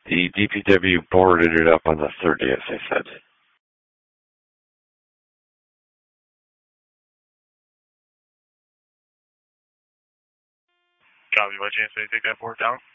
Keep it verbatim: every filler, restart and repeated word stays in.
The D P W boarded it up on the thirtieth, they said. Copy. By chance, they take that board down?